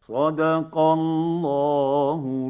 صدق الله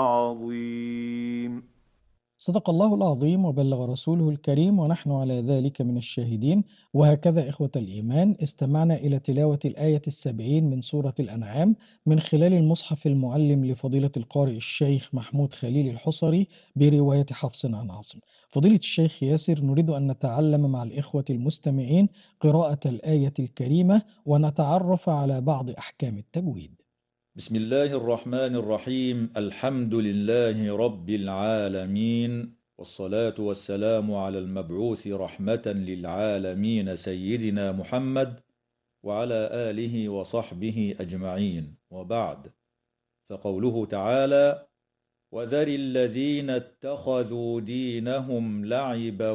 العظيم. صدق الله العظيم وبلغ رسوله الكريم ونحن على ذلك من الشاهدين. وهكذا إخوة الإيمان استمعنا إلى تلاوة الآية 70 من سورة الأنعام من خلال المصحف المعلم لفضيلة القارئ الشيخ محمود خليل الحصري برواية حفص عن عاصم. فضيلة الشيخ ياسر، نريد أن نتعلم مع الإخوة المستمعين قراءة الآية الكريمة ونتعرف على بعض أحكام التجويد. بسم الله الرحمن الرحيم. الحمد لله رب العالمين، والصلاة والسلام على المبعوث رحمة للعالمين سيدنا محمد وعلى آله وصحبه أجمعين، وبعد. فقوله تعالى: وذر الذين اتخذوا دينهم لعبا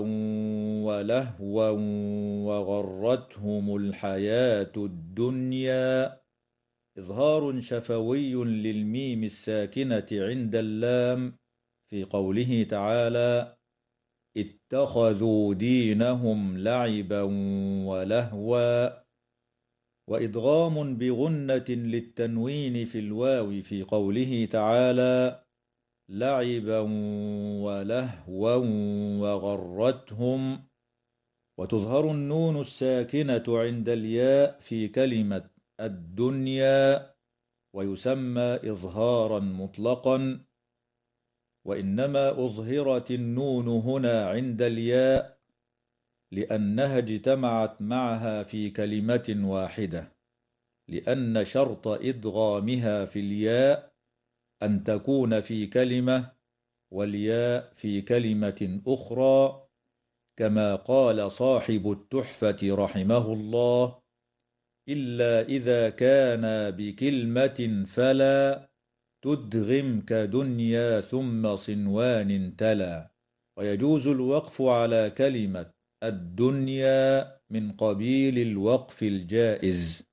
ولهوا وغرتهم الحياة الدنيا. إظهار شفوي للميم الساكنة عند اللام في قوله تعالى: اتخذوا دينهم لعبا ولهوا، وإدغام بغنة للتنوين في الواو في قوله تعالى: لعبا ولهوا وغرتهم. وتظهر النون الساكنة عند الياء في كلمة الدنيا، ويسمى إظهارا مطلقا، وإنما أظهرت النون هنا عند الياء لأنها اجتمعت معها في كلمة واحدة، لأن شرط إدغامها في الياء أن تكون في كلمة والياء في كلمة أخرى، كما قال صاحب التحفة رحمه الله: إلا إذا كان بكلمة فلا تدغم كدنيا ثم صنوان تلا. ويجوز الوقف على كلمة الدنيا من قبيل الوقف الجائز،